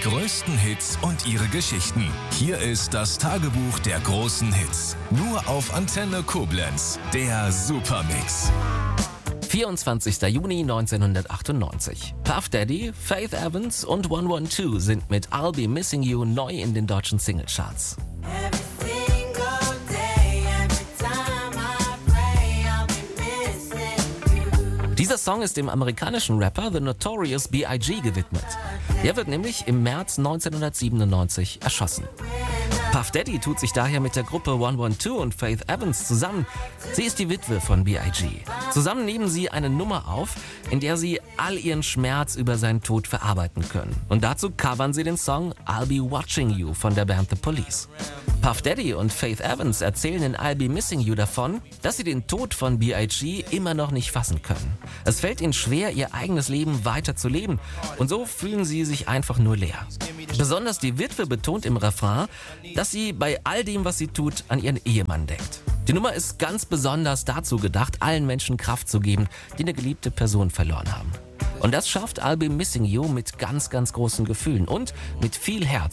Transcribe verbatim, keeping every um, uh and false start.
größten Hits und ihre Geschichten. Hier ist das Tagebuch der großen Hits. Nur auf Antenne Koblenz. Der Supermix. vierundzwanzigster Juni neunzehnhundertachtundneunzig. Puff Daddy, Faith Evans und one one two sind mit I'll Be Missing You neu in den deutschen Singlecharts. Dieser Song ist dem amerikanischen Rapper The Notorious B I G gewidmet. Der wird nämlich im März neunzehnhundertsiebenundneunzig erschossen. Puff Daddy tut sich daher mit der Gruppe one one two und Faith Evans zusammen. Sie ist die Witwe von B I G. Zusammen nehmen sie eine Nummer auf, in der sie all ihren Schmerz über seinen Tod verarbeiten können. Und dazu covern sie den Song I'll Be Watching You von der Band The Police. Puff Daddy und Faith Evans erzählen in I'll Be Missing You davon, dass sie den Tod von B I G immer noch nicht fassen können. Es fällt ihnen schwer, ihr eigenes Leben weiter zu leben und so fühlen sie sich einfach nur leer. Besonders die Witwe betont im Refrain, dass sie bei all dem, was sie tut, an ihren Ehemann denkt. Die Nummer ist ganz besonders dazu gedacht, allen Menschen Kraft zu geben, die eine geliebte Person verloren haben. Und das schafft I'll Be Missing You mit ganz, ganz großen Gefühlen und mit viel Herz.